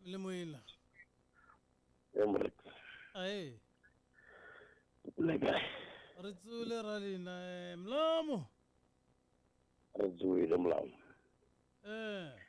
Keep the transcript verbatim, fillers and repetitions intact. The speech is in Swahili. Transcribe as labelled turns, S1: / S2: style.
S1: Lemuela.
S2: Emrek.
S1: Aye.
S2: Legai.
S1: Ritsule ralina mlamo.
S2: Razui demlam.
S1: Eh.